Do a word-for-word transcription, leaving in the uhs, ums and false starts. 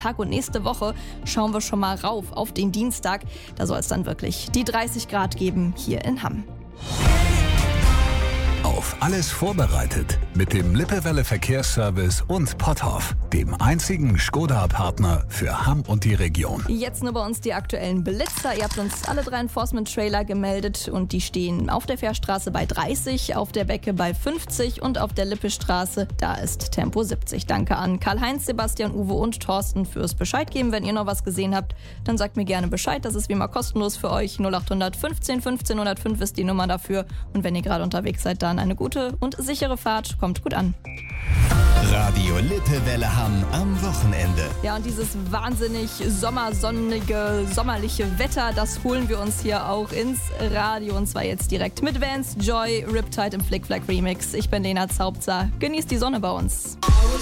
Tag und nächste Woche schauen wir schon mal rauf auf den Dienstag. Da soll es dann wirklich die dreißig Grad geben hier in Hamm. Auf alles vorbereitet mit dem Lippewelle Verkehrsservice und Potthoff, dem einzigen Skoda-Partner für Hamm und die Region. Jetzt nur bei uns die aktuellen Blitzer. Ihr habt uns alle drei Enforcement-Trailer gemeldet und die stehen auf der Fährstraße bei dreißig, auf der Becke bei fünfzig und auf der Lippestraße, da ist Tempo siebzig. Danke an Karl-Heinz, Sebastian, Uwe und Thorsten fürs Bescheid geben. Wenn ihr noch was gesehen habt, dann sagt mir gerne Bescheid. Das ist wie immer kostenlos für euch. null acht hundert fünfzehn fünfzehn hundertfünf ist die Nummer dafür. Und wenn ihr gerade unterwegs seid, dann eine gute und sichere Fahrt. Kommt gut an. Radio Lippewelle Hamm am Wochenende. Ja, und dieses wahnsinnig sommersonnige, sommerliche Wetter, das holen wir uns hier auch ins Radio. Und zwar jetzt direkt mit Vans, Joy, Riptide im Flick Flack Remix. Ich bin Lena Zaubzer. Genießt die Sonne bei uns.